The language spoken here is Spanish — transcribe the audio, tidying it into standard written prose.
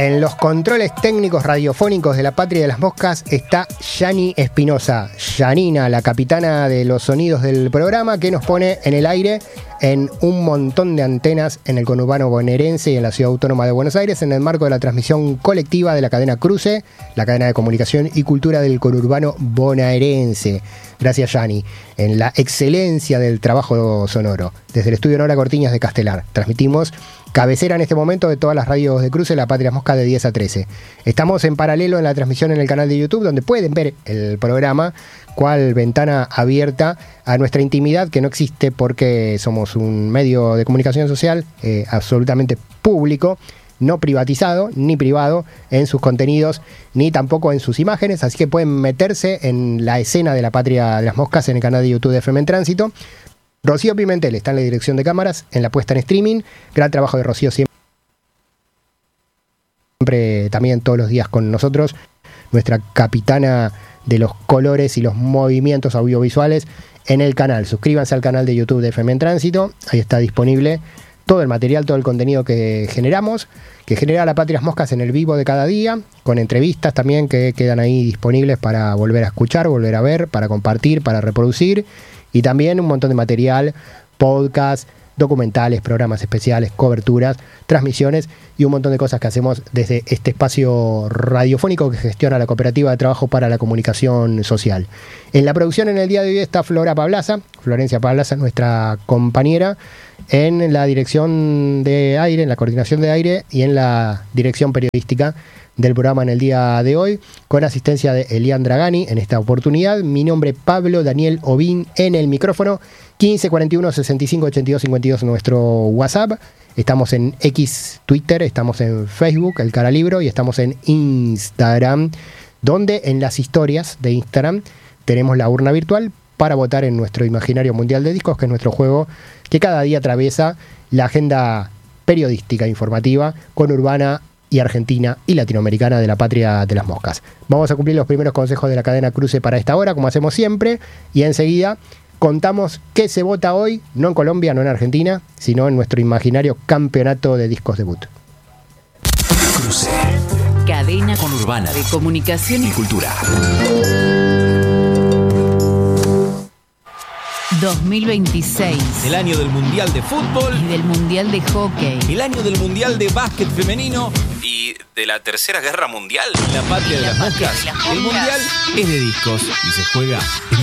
En los controles técnicos radiofónicos de la Patria de las Moscas está Yani Espinosa, Yanina, la capitana de los sonidos del programa, que nos pone en el aire en un montón de antenas en el conurbano bonaerense y en la Ciudad Autónoma de Buenos Aires, en el marco de la transmisión colectiva de la cadena Cruce, la cadena de comunicación y cultura del conurbano bonaerense. Gracias, Yani, en la excelencia del trabajo sonoro. Desde el estudio Nora Cortiñas de Castelar, transmitimos cabecera en este momento de todas las radios de Cruce, la Patria Mosca, de 10 a 13. Estamos en paralelo en la transmisión en el canal de YouTube, donde pueden ver el programa, cual ventana abierta a nuestra intimidad, que no existe porque somos un medio de comunicación social absolutamente público, no privatizado ni privado en sus contenidos, ni tampoco en sus imágenes, así que pueden meterse en la escena de la Patria de las Moscas en el canal de YouTube de FM en Tránsito. Rocío Pimentel está en la dirección de cámaras, en la puesta en streaming. Gran trabajo de Rocío, siempre también todos los días con nosotros, nuestra capitana de los colores y los movimientos audiovisuales en el canal. Suscríbanse al canal de YouTube de FM en Tránsito, ahí está disponible todo el material, todo el contenido que generamos, que genera la Patria de las Moscas en el vivo de cada día, con entrevistas también que quedan ahí disponibles para volver a escuchar, volver a ver, para compartir, para reproducir. Y también un montón de material, podcast, documentales, programas especiales, coberturas, transmisiones y un montón de cosas que hacemos desde este espacio radiofónico que gestiona la Cooperativa de Trabajo para la Comunicación Social. En la producción en el día de hoy está Florencia Pablaza, nuestra compañera, en la dirección de aire, en la coordinación de aire y en la dirección periodística del programa en el día de hoy, con asistencia de Elian Dragani en esta oportunidad. Mi nombre Pablo Daniel Ovín en el micrófono. 15 41 65 82 52 nuestro WhatsApp. Estamos en X Twitter, estamos en Facebook, el Cara Libro, y estamos en Instagram, donde en las historias de Instagram tenemos la urna virtual para votar en nuestro Imaginario Mundial de Discos, que es nuestro juego que cada día atraviesa la agenda periodística, informativa, conurbana y argentina y latinoamericana de la Patria de las Moscas. Vamos a cumplir los primeros consejos de la cadena Cruce para esta hora, como hacemos siempre, y enseguida contamos qué se vota hoy, no en Colombia, no en Argentina, sino en nuestro imaginario campeonato de discos debut. Cruce. Cadena conurbana de comunicación y cultura. 2026. El año del Mundial de Fútbol Y del Mundial de Hockey. el año del Mundial de Básquet Femenino Y de la Tercera Guerra Mundial. y la Patria de las Moscas. El Mundial es de discos y se juega en